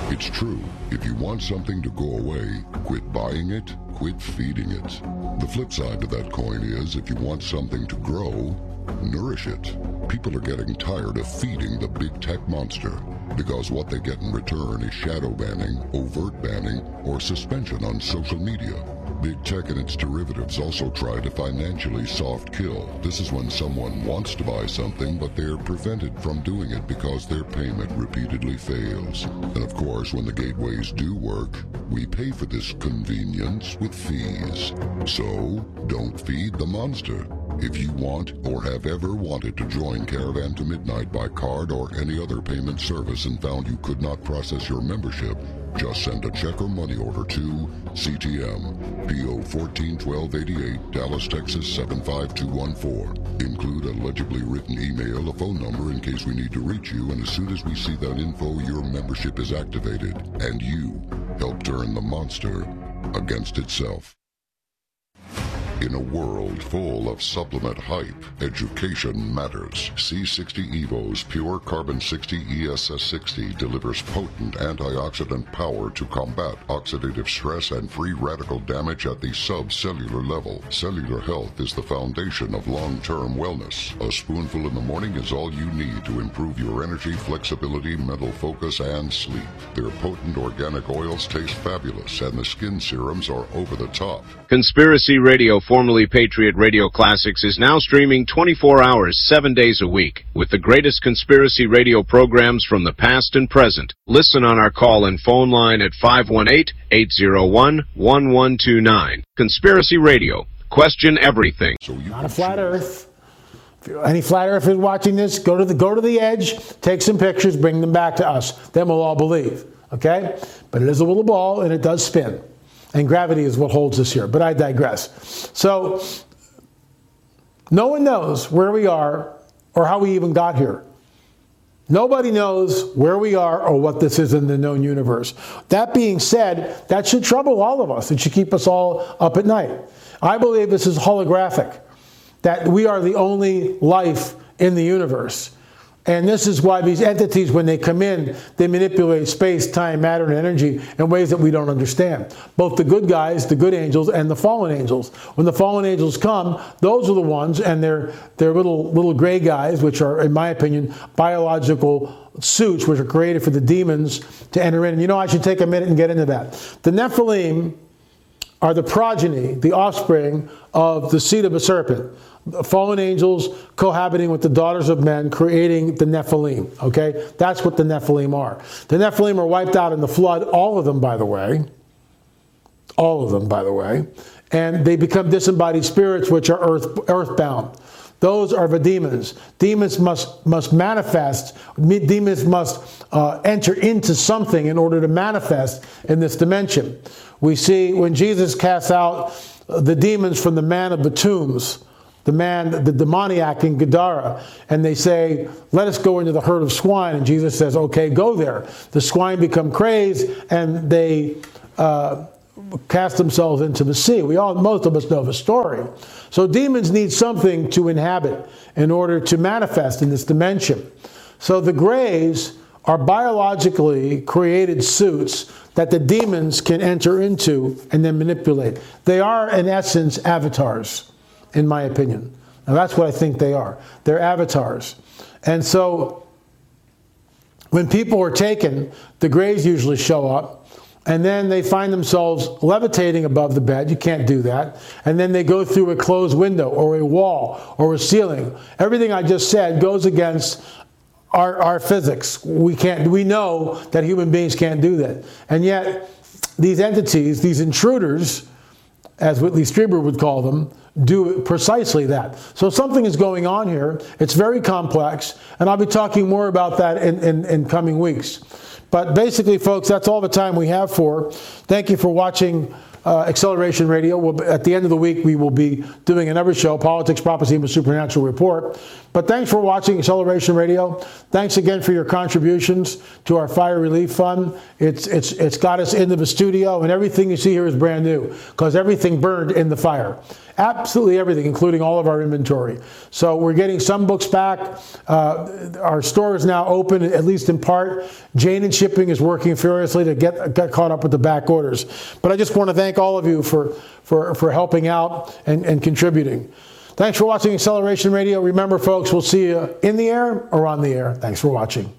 It's true. If you want something to go away, quit buying it, quit feeding it. The flip side to that coin is, if you want something to grow, nourish it. People are getting tired of feeding the big tech monster because what they get in return is shadow banning, overt banning, or suspension on social media. Big tech and its derivatives also try to financially soft kill. This is when someone wants to buy something, but they're prevented from doing it because their payment repeatedly fails. And of course, when the gateways do work, we pay for this convenience with fees. So, don't feed the monster. If you want or have ever wanted to join Caravan to Midnight by card or any other payment service and found you could not process your membership, just send a check or money order to CTM, P.O. 141288, Dallas, Texas 75214. Include a legibly written email, a phone number in case we need to reach you, and as soon as we see that info, your membership is activated, and you help turn the monster against itself. In a world full of supplement hype, education matters. C60 Evo's Pure Carbon 60 ESS 60 delivers potent antioxidant power to combat oxidative stress and free radical damage at the subcellular level. Cellular health is the foundation of long-term wellness. A spoonful in the morning is all you need to improve your energy, flexibility, mental focus, and sleep. Their potent organic oils taste fabulous, and the skin serums are over the top. Conspiracy Radio, formerly Patriot Radio Classics, is now streaming 24 hours, 7 days a week, with the greatest conspiracy radio programs from the past and present. Listen on our call and phone line at 518-801-1129. Conspiracy Radio. Question everything. Not a flat earth. If any flat earthers watching this, go to the edge, take some pictures, bring them back to us. Then we'll all believe. Okay? But it is a little ball and it does spin. And gravity is what holds us here. But I digress. So, no one knows where we are or how we even got here. Nobody knows where we are or what this is in the known universe. That being said, that should trouble all of us. It should keep us all up at night. I believe this is holographic, that we are the only life in the universe. And this is why these entities, when they come in, they manipulate space, time, matter, and energy in ways that we don't understand. Both the good guys, the good angels, and the fallen angels. When the fallen angels come, those are the ones, and they're little gray guys, which are, in my opinion, biological suits, which are created for the demons to enter in. And I should take a minute and get into that. The Nephilim are the progeny, the offspring of the seed of a serpent. Fallen angels cohabiting with the daughters of men, creating the Nephilim. Okay? That's what the Nephilim are. The Nephilim are wiped out in the flood, all of them, by the way. All of them, by the way. And they become disembodied spirits, which are earthbound. Those are the demons. Demons must manifest. Demons must enter into something in order to manifest in this dimension. We see when Jesus casts out the demons from the man of the tombs, the demoniac in Gadara, and they say, let us go into the herd of swine. And Jesus says, okay, go there. The swine become crazed, and they cast themselves into the sea. Most of us know the story. So demons need something to inhabit in order to manifest in this dimension. So the grays are biologically created suits that the demons can enter into and then manipulate. They are, in essence, avatars, in my opinion. Now, that's what I think they are. They're avatars. And so when people are taken, the grays usually show up, and then they find themselves levitating above the bed. You can't do that. And then they go through a closed window or a wall or a ceiling. Everything I just said goes against our physics. We know that human beings can't do that. And yet, these entities, these intruders, as Whitley Strieber would call them, do precisely that. So something is going on here. It's very complex, and I'll be talking more about that in coming weeks. But basically, folks, that's all the time we have for. Thank you for watching Acceleration Radio. At the end of the week, we will be doing another show, Politics, Prophecy, and the Supernatural Report. But But thanks for watching Acceleration Radio. Thanks again for your contributions to our Fire Relief Fund. It's got us into the studio, and everything you see here is brand new because everything burned in the fire. Absolutely everything, including all of our inventory. So we're getting some books back. Our store is now open, at least in part. Jane and Shipping is working furiously to get caught up with the back orders. But I just want to thank all of you for helping out and contributing. Thanks for watching Acceleration Radio. Remember, folks, we'll see you in the air or on the air. Thanks for watching.